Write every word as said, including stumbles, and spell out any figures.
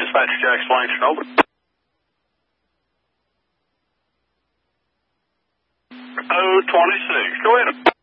Dispatch Jackson Langston, over. oh twenty-six, go ahead.